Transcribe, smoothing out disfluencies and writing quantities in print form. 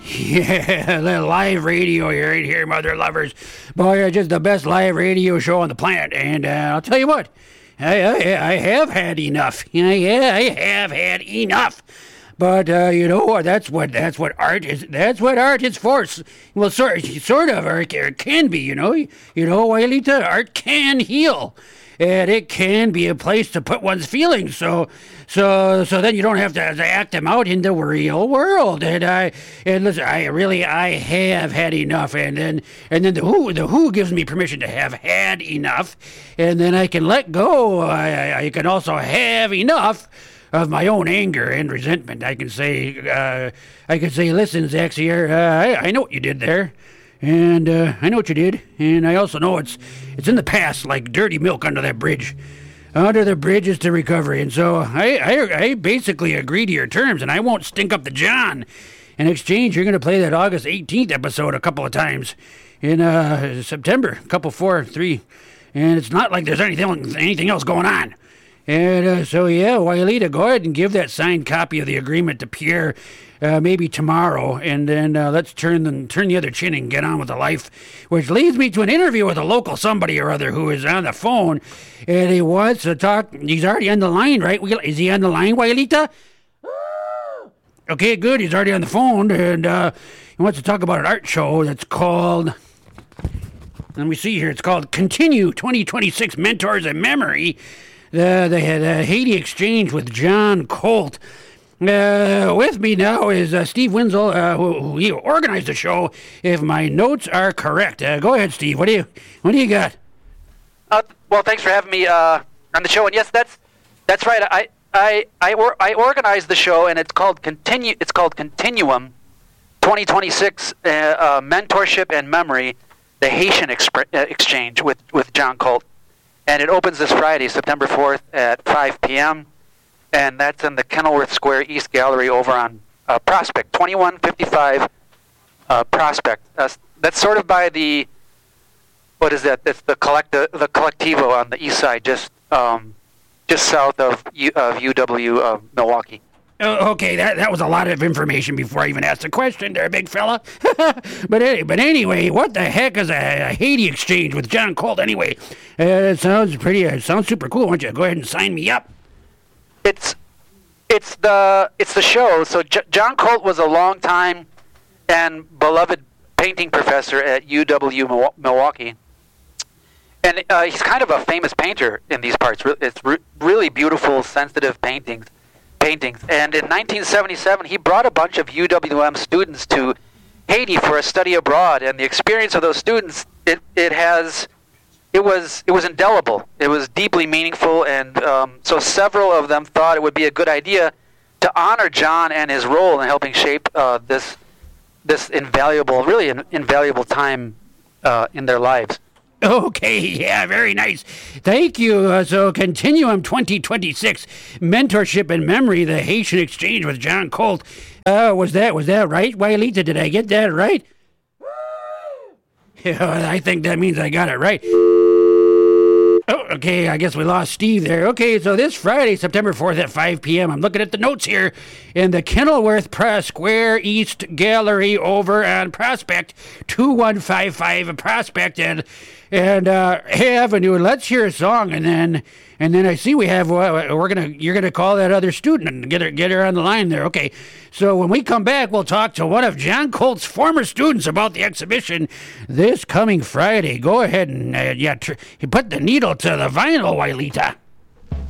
Yeah, the live radio right here, mother lovers. Boy, it's just the best live radio show on the planet. And I'll tell you what, I have had enough. Yeah, I have had enough. But you know what? That's what art is. That's what art is for. Well, sort of, or it can be. You know, Abuelita, art can heal. And it can be a place to put one's feelings, so then you don't have to act them out in the real world. And listen, I have had enough. And then the Who gives me permission to have had enough, and then I can let go. I can also have enough of my own anger and resentment. I can say, listen, Zaxier, I know what you did there. And I know what you did, and I also know it's in the past, like dirty milk under that bridge. Under the bridge is to recovery, and so I basically agree to your terms, and I won't stink up the John. In exchange, you're going to play that August 18th episode a couple of times in September, 4, 3, and it's not like there's anything else going on. And so, yeah, Abuelita, go ahead and give that signed copy of the agreement to Pierre maybe tomorrow, and then let's turn the other chin and get on with the life, which leads me to an interview with a local somebody or other who is on the phone, and he wants to talk. He's already on the line, right? Is he on the line, Abuelita? Okay, good. He's already on the phone, and he wants to talk about an art show that's called... Let me see here. It's called Continue 2026 Mentors in Memory. The Haiti Exchange with John Colt. With me now is Steve Wenzel, who he organized the show, if my notes are correct. Go ahead, Steve. What do you got? Well, thanks for having me on the show. And yes, that's right. I organized the show, and it's called Continuum 2026 Mentorship and Memory, the Haitian Exchange with John Colt. And it opens this Friday, September 4th at 5 p.m., and that's in the Kenilworth Square East Gallery over on Prospect, 2155 Prospect. That's sort of by the, what is that? That's the Collectivo on the east side, just south of UW Milwaukee. Okay, that was a lot of information before I even asked the question there, big fella. But anyway, what the heck is a Haiti Exchange with John Colt anyway? It sounds super cool. Why don't you go ahead and sign me up? It's the show. So John Colt was a long-time and beloved painting professor at UW Milwaukee. And he's kind of a famous painter in these parts. It's really beautiful, sensitive paintings. And in 1977, he brought a bunch of UWM students to Haiti for a study abroad. And the experience of those students, it was indelible. It was deeply meaningful, and so several of them thought it would be a good idea to honor John and his role in helping shape this invaluable time in their lives. Okay, yeah, very nice. Thank you. So Continuum 2026, Mentorship and Memory, the Haitian Exchange with John Colt. Was that right, Abuelita? Did I get that right? Yeah, I think that means I got it right. Oh, okay, I guess we lost Steve there. Okay, so this Friday, September 4th at 5 p.m., I'm looking at the notes here, in the Kenilworth Square East Gallery over on Prospect, 2155 Prospect and Avenue. Let's hear a song, and then I see we have you're gonna call that other student and get her on the line there. Okay, so when we come back, we'll talk to one of John Colt's former students about the exhibition this coming Friday. Go ahead and put the needle to the vinyl, Abuelita.